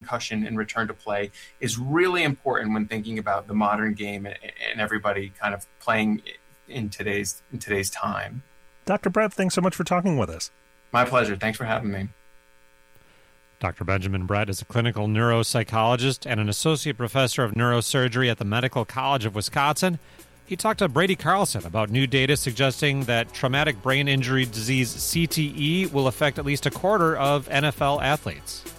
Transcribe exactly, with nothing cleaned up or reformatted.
concussion and return to play is really important when thinking about the modern game and, and everybody kind of playing in today's in today's time. Doctor Brett, thanks so much for talking with us. My pleasure. Thanks for having me. Doctor Benjamin Brett is a clinical neuropsychologist and an associate professor of neurosurgery at the Medical College of Wisconsin. He talked to Brady Carlson about new data suggesting that traumatic brain injury disease, C T E, will affect at least a quarter of N F L athletes.